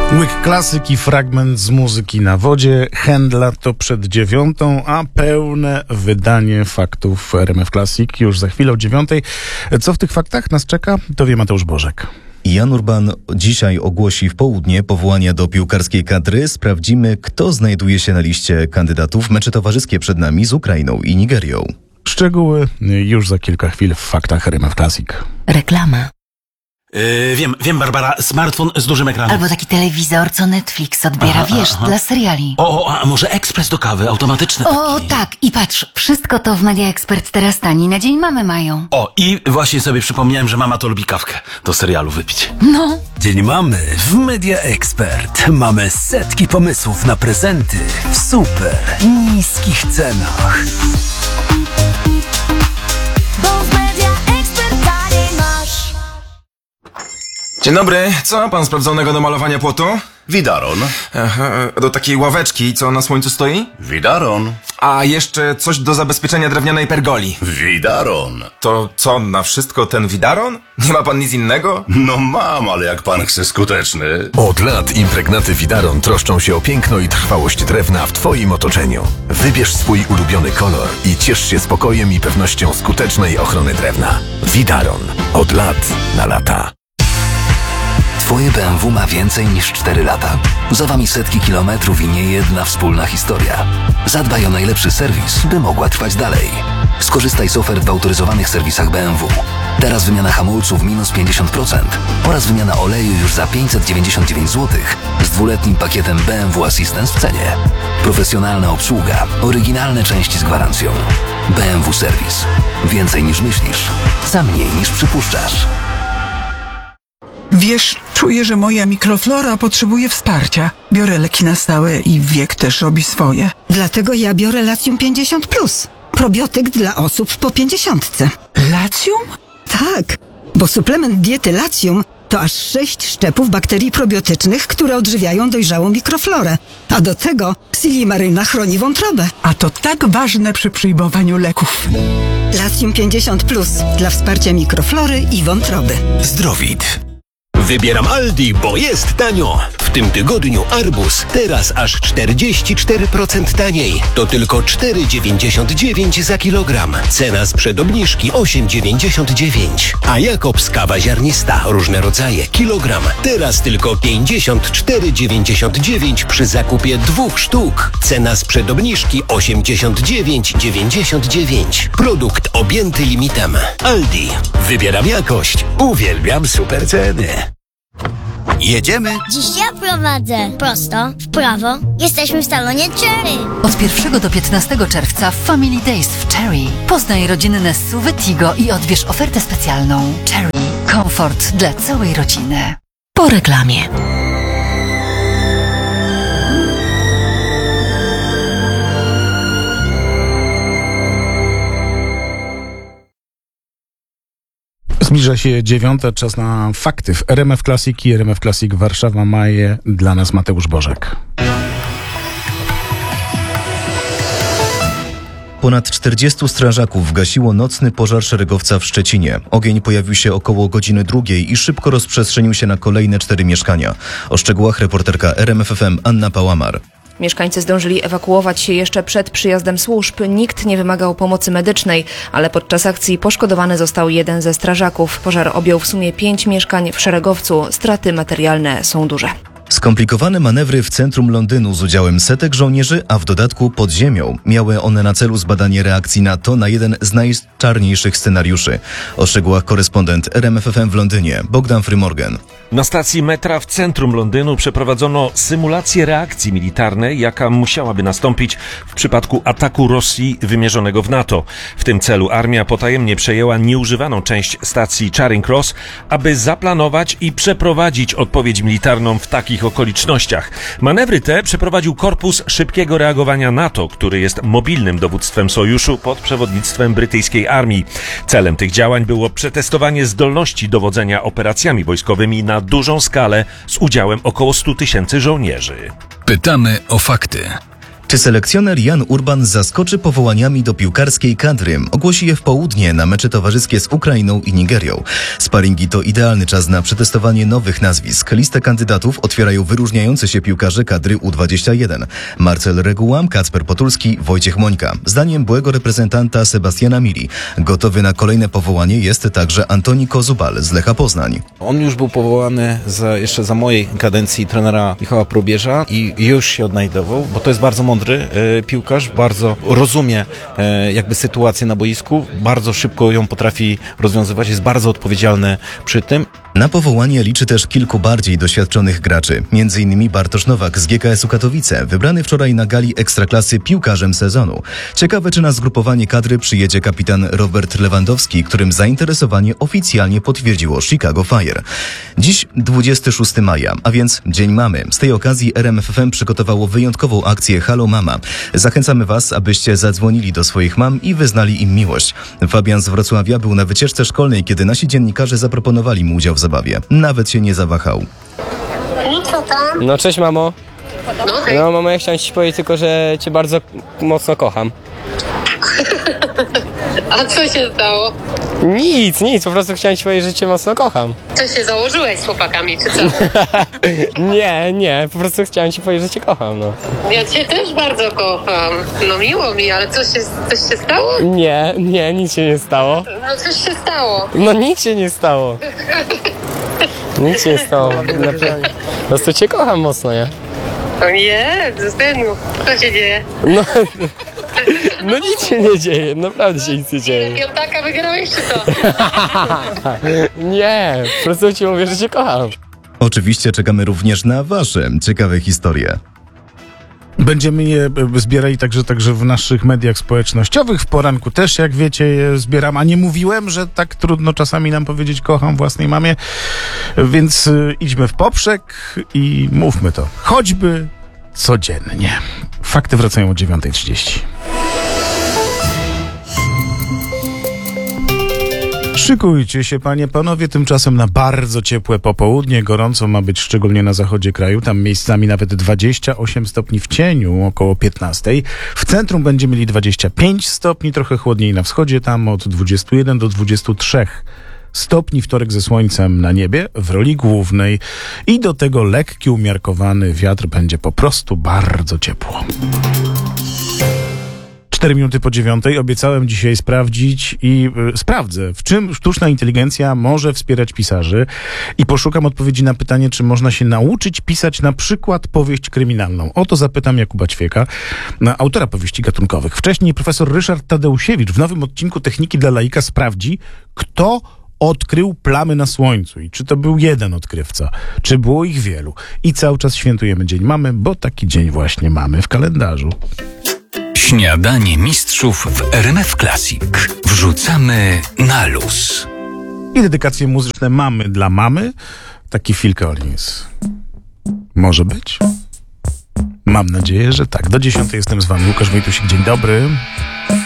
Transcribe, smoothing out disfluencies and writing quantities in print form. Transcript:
Łyk klasyki, fragment z muzyki na wodzie. Händla to przed 9:00, a pełne wydanie faktów RMF Classic już za chwilę o 9:00. Co w tych faktach nas czeka, to wie Mateusz Bożek. Jan Urban dzisiaj ogłosi w południe powołania do piłkarskiej kadry. Sprawdzimy, kto znajduje się na liście kandydatów. Mecze towarzyskie przed nami z Ukrainą i Nigerią. Szczegóły już za kilka chwil w faktach RMF Classic. Reklama. Wiem, Barbara, smartfon z dużym ekranem. Albo taki telewizor, co Netflix odbiera, dla seriali. A może ekspres do kawy, automatyczny taki. Tak, i patrz, wszystko to w Media Expert teraz tani na Dzień Mamy mają. I właśnie sobie przypomniałem, że mama to lubi kawkę do serialu wypić. No. Dzień Mamy w Media Expert. Mamy setki pomysłów na prezenty w super niskich cenach. Dzień dobry, co ma pan sprawdzonego do malowania płotu? Widaron. Aha, do takiej ławeczki, co na słońcu stoi? Widaron. A jeszcze coś do zabezpieczenia drewnianej pergoli. Widaron. To co, na wszystko ten widaron? Nie ma pan nic innego? No mam, ale jak pan chce skuteczny. Od lat impregnaty Widaron troszczą się o piękno i trwałość drewna w Twoim otoczeniu. Wybierz swój ulubiony kolor i ciesz się spokojem i pewnością skutecznej ochrony drewna. Widaron. Od lat na lata. Twoje BMW ma więcej niż 4 lata. Za wami setki kilometrów i niejedna wspólna historia. Zadbaj o najlepszy serwis, by mogła trwać dalej. Skorzystaj z ofert w autoryzowanych serwisach BMW. Teraz wymiana hamulców minus 50% oraz wymiana oleju już za 599 zł z 2-letnim pakietem BMW Assistance w cenie. Profesjonalna obsługa, oryginalne części z gwarancją. BMW Serwis. Więcej niż myślisz, za mniej niż przypuszczasz. Wiesz, czuję, że moja mikroflora potrzebuje wsparcia. Biorę leki na stałe i wiek też robi swoje. Dlatego ja biorę Latium 50+. Probiotyk dla osób po 50. Latium? Tak, bo suplement diety Latium to aż 6 szczepów bakterii probiotycznych, które odżywiają dojrzałą mikroflorę. A do tego Silimaryna chroni wątrobę. A to tak ważne przy przyjmowaniu leków. Latium 50+ dla wsparcia mikroflory i wątroby. Zdrowit. Wybieram Aldi, bo jest tanio. W tym tygodniu arbuz teraz aż 44% taniej. To tylko 4,99 za kilogram. Cena sprzed obniżki 8,99. A Jakobs kawa ziarnista, różne rodzaje, kilogram. Teraz tylko 54,99 przy zakupie 2 sztuk. Cena sprzed obniżki 89,99. Produkt objęty limitem. Aldi. Wybieram jakość. Uwielbiam super ceny. Jedziemy? Dziś ja prowadzę. Prosto, w prawo. Jesteśmy w salonie Cherry. Od 1 do 15 czerwca w Family Days w Cherry. Poznaj rodzinne SUV Tigo i odbierz ofertę specjalną. Cherry. Komfort dla całej rodziny. Po reklamie. Zbliża się 9:00, czas na fakty w RMF Classic i RMF Classic Warszawa ma je dla nas Mateusz Bożek. Ponad 40 strażaków gasiło nocny pożar szeregowca w Szczecinie. Ogień pojawił się około godziny 2:00 i szybko rozprzestrzenił się na kolejne 4 mieszkania. O szczegółach reporterka RMF FM Anna Pałamar. Mieszkańcy zdążyli ewakuować się jeszcze przed przyjazdem służb. Nikt nie wymagał pomocy medycznej, ale podczas akcji poszkodowany został jeden ze strażaków. Pożar objął w sumie 5 mieszkań w Szeregowcu. Straty materialne są duże. Skomplikowane manewry w centrum Londynu z udziałem setek żołnierzy, a w dodatku pod ziemią. Miały one na celu zbadanie reakcji NATO na jeden z najczarniejszych scenariuszy. O szczegółach korespondent RMF FM w Londynie, Bogdan Frymorgan. Na stacji metra w centrum Londynu przeprowadzono symulację reakcji militarnej, jaka musiałaby nastąpić w przypadku ataku Rosji wymierzonego w NATO. W tym celu armia potajemnie przejęła nieużywaną część stacji Charing Cross, aby zaplanować i przeprowadzić odpowiedź militarną w takich okolicznościach. Manewry te przeprowadził Korpus Szybkiego Reagowania NATO, który jest mobilnym dowództwem sojuszu pod przewodnictwem brytyjskiej armii. Celem tych działań było przetestowanie zdolności dowodzenia operacjami wojskowymi na dużą skalę z udziałem około 100 000 żołnierzy. Pytamy o fakty. Czy selekcjoner Jan Urban zaskoczy powołaniami do piłkarskiej kadry? Ogłosi je w południe na mecze towarzyskie z Ukrainą i Nigerią. Sparingi to idealny czas na przetestowanie nowych nazwisk. Listę kandydatów otwierają wyróżniający się piłkarze kadry U21. Marcel Reguła, Kacper Potulski, Wojciech Mońka. Zdaniem byłego reprezentanta Sebastiana Mili gotowy na kolejne powołanie jest także Antoni Kozubal z Lecha Poznań. On już był powołany jeszcze za mojej kadencji trenera Michała Probierza i już się odnajdował, bo to jest bardzo mądry piłkarz, bardzo rozumie jakby sytuację na boisku, bardzo szybko ją potrafi rozwiązywać, jest bardzo odpowiedzialny przy tym. Na powołanie liczy też kilku bardziej doświadczonych graczy, m.in. Bartosz Nowak z GKS-u Katowice, wybrany wczoraj na gali Ekstraklasy piłkarzem sezonu. Ciekawe, czy na zgrupowanie kadry przyjedzie kapitan Robert Lewandowski, którym zainteresowanie oficjalnie potwierdziło Chicago Fire. Dziś 26 maja, a więc Dzień Mamy. Z tej okazji RMF FM przygotowało wyjątkową akcję Halo Mama. Zachęcamy Was, abyście zadzwonili do swoich mam i wyznali im miłość. Fabian z Wrocławia był na wycieczce szkolnej, kiedy nasi dziennikarze zaproponowali mu udział w zabawie. Nawet się nie zawahał. No co tam? No cześć mamo. No mamo, ja chciałem ci powiedzieć tylko, że cię bardzo mocno kocham. A co się stało? Nic, po prostu chciałem ci powiedzieć, że cię mocno kocham. Co się założyłeś z chłopakami, czy co? Nie, po prostu chciałem ci powiedzieć, że cię kocham, no. Ja cię też bardzo kocham. No miło mi, ale coś się stało? Nie, nic się nie stało. No coś się stało. No nic się nie stało. Nic się nie stało. Naprawdę. Po prostu cię kocham mocno, nie? O nie, synu, co się dzieje? No nic się nie dzieje, naprawdę się nic nie dzieje. Piątaka wygrałeś, czy co? Nie, po prostu ci mówię, że cię kocham. Oczywiście czekamy również na Wasze ciekawe historie. Będziemy je zbierali także w naszych mediach społecznościowych. W poranku też, jak wiecie, je zbieram. A nie mówiłem, że tak trudno czasami nam powiedzieć kocham własnej mamie. Więc idźmy w poprzek i mówmy to. Choćby codziennie. Fakty wracają o 9:30. Szykujcie się, panie, panowie, tymczasem na bardzo ciepłe popołudnie. Gorąco ma być szczególnie na zachodzie kraju. Tam miejscami nawet 28 stopni w cieniu, około 15. W centrum będziemy mieli 25 stopni, trochę chłodniej na wschodzie, tam od 21 do 23 stopni. Wtorek ze słońcem na niebie, w roli głównej. I do tego lekki, umiarkowany wiatr, będzie po prostu bardzo ciepło. 4 minuty po 9:00 obiecałem dzisiaj sprawdzić i sprawdzę, w czym sztuczna inteligencja może wspierać pisarzy i poszukam odpowiedzi na pytanie, czy można się nauczyć pisać na przykład powieść kryminalną. O to zapytam Jakuba Ćwieka, autora powieści gatunkowych. Wcześniej profesor Ryszard Tadeusiewicz w nowym odcinku Techniki dla laika sprawdzi, kto odkrył plamy na słońcu i czy to był jeden odkrywca, czy było ich wielu. I cały czas świętujemy Dzień Mamy, bo taki dzień właśnie mamy w kalendarzu. Śniadanie mistrzów w RMF Classic. Wrzucamy na luz. I dedykacje muzyczne mamy dla mamy. Taki Phil Collins. Może być? Mam nadzieję, że tak. Do 10:00 jestem z wami. Łukasz Wojtusik, dzień dobry.